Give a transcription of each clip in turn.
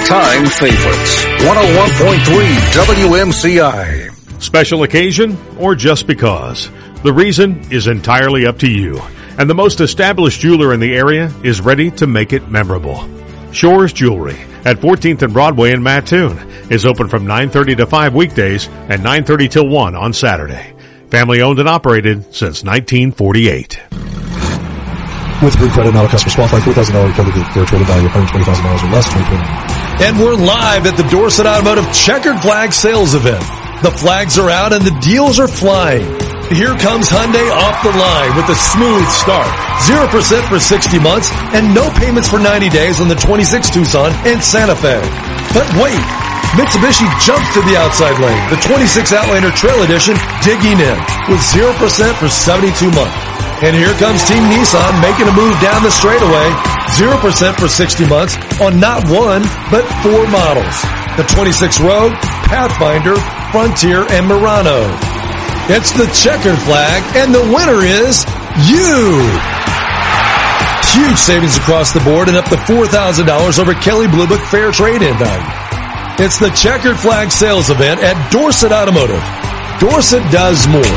all-time favorites. 101.3 WMCI. Special occasion or just because? The reason is entirely up to you. And the most established jeweler in the area is ready to make it memorable. Shores Jewelry at 14th and Broadway in Mattoon is open from 9:30 to 5 weekdays and 9:30 till 1 on Saturday. Family owned and operated since 1948. With Green Credit, not a customer qualified, $4,000 credit for a total value of $120,000 or less. 2020. And we're live at the Dorset Automotive Checkered Flag Sales Event. The flags are out and the deals are flying. Here comes Hyundai off the line with a smooth start. 0% for 60 months and no payments for 90 days on the 26 Tucson and Santa Fe. But wait, Mitsubishi jumps to the outside lane. The 26 Outlander Trail Edition digging in with 0% for 72 months. And here comes Team Nissan making a move down the straightaway. 0% for 60 months on not one, but 4 models. The 26 Rogue, Pathfinder, Frontier, and Murano. It's the checkered flag, and the winner is you! Huge savings across the board and up to $4,000 over Kelley Blue Book fair trade-in value. It's the Checkered Flag Sales Event at Dorset Automotive. Dorset does more.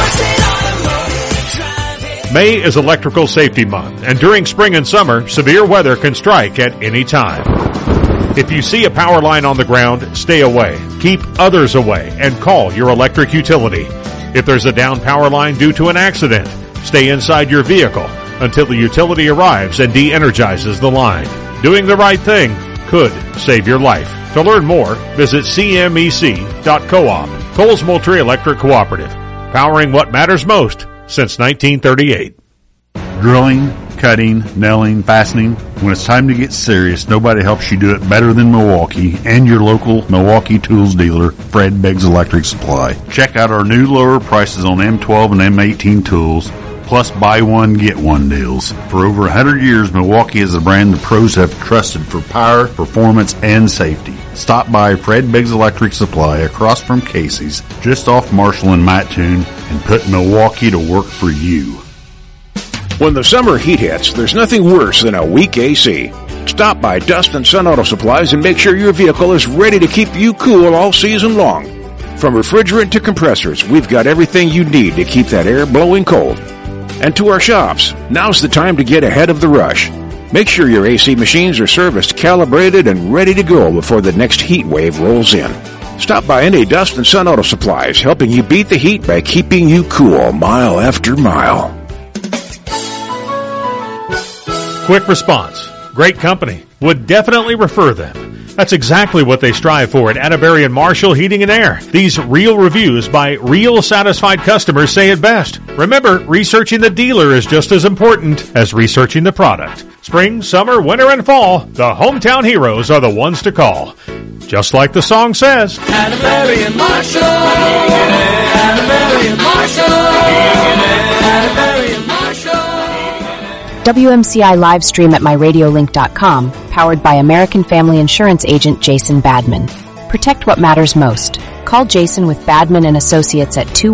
May is Electrical Safety Month, and during spring and summer, severe weather can strike at any time. If you see a power line on the ground, stay away. Keep others away and call your electric utility. If there's a down power line due to an accident, stay inside your vehicle until the utility arrives and de-energizes the line. Doing the right thing could save your life. To learn more, visit cmec.coop. Coles Moultrie Electric Cooperative, powering what matters most since 1938. Drilling, cutting, nailing, fastening. When it's time to get serious, nobody helps you do it better than Milwaukee and your local Milwaukee tools dealer, Fred Beggs Electric Supply. Check out our new lower prices on M12 and M18 tools, plus buy one, get one deals. For over 100 years, Milwaukee is a brand the pros have trusted for power, performance, and safety. Stop by Fred Beggs Electric Supply across from Casey's, just off Marshall and Mattoon, and put Milwaukee to work for you. When the summer heat hits, there's nothing worse than a weak AC. Stop by Dust and Sun Auto Supplies and make sure your vehicle is ready to keep you cool all season long. From refrigerant to compressors, we've got everything you need to keep that air blowing cold. And to our shops, now's the time to get ahead of the rush. Make sure your AC machines are serviced, calibrated, and ready to go before the next heat wave rolls in. Stop by any Dust and Sun Auto Supplies, helping you beat the heat by keeping you cool mile after mile. Quick response. Great company. Would definitely refer them. That's exactly what they strive for at Atterbury and Marshall Heating and Air. These real reviews by real satisfied customers say it best. Remember, researching the dealer is just as important as researching the product. Spring, summer, winter, and fall, the hometown heroes are the ones to call. Just like the song says. Atterbury and Marshall. Atterbury and Marshall. Atterbury and Marshall. WMCI live stream at myradiolink.com, powered by American Family Insurance agent Jason Badman. Protect what matters most. Call Jason with Badman and Associates at